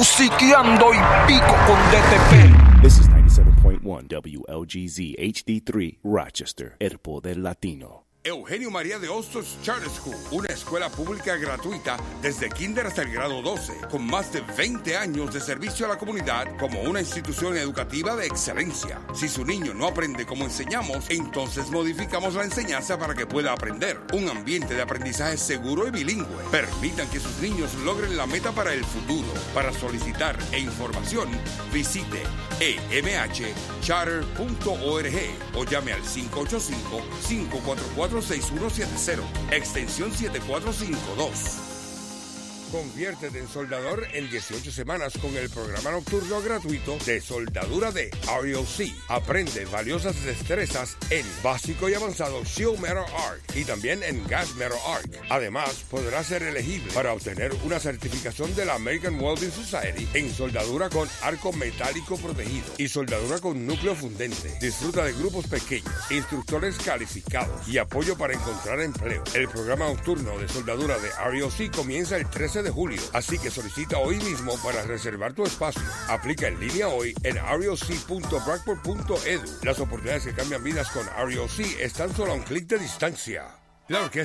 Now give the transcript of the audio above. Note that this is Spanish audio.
Musiqueando y pico con DTP. This is 97.1 WLGZ HD3 Rochester, el poder latino. Eugenio María de Hostos Charter School, una escuela pública gratuita desde kinder hasta el grado 12, con más de 20 años de servicio a la comunidad como una institución educativa de excelencia. Si su niño no aprende como enseñamos, entonces modificamos la enseñanza para que pueda aprender. Un ambiente de aprendizaje seguro y bilingüe. Permitan que sus niños logren la meta para el futuro. Para solicitar e información, visite emhcharter.org o llame al 585-544-6170, extensión 7452. Conviértete en soldador en 18 semanas con el programa nocturno gratuito de soldadura de REOC. Aprende valiosas destrezas en básico y avanzado Shield Metal Arc y también en Gas Metal Arc. Además, podrás ser elegible para obtener una certificación de la American Welding Society en soldadura con arco metálico protegido y soldadura con núcleo fundente. Disfruta de grupos pequeños, instructores calificados y apoyo para encontrar empleo. El programa nocturno de soldadura de REOC comienza el 13 de julio, así que solicita hoy mismo para reservar tu espacio. Aplica en línea hoy en reoc.blackboard.edu. Las oportunidades que cambian vidas con REOC están solo a un clic de distancia. La orquesta